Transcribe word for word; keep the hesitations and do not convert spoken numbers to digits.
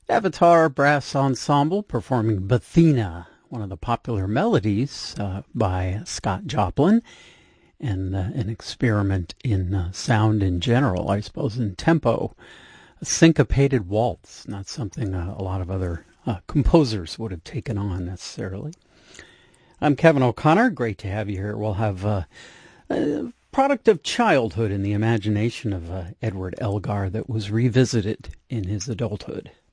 Avatar Brass Ensemble performing Bathina, one of the popular melodies uh, by Scott Joplin, and uh, an experiment in uh, sound in general, I suppose, in tempo. A syncopated waltz, not something uh, a lot of other uh, composers would have taken on necessarily. I'm Kevin O'Connor. Great to have you here. We'll have uh, a product of childhood in the imagination of uh, Edward Elgar that was revisited in his adulthood.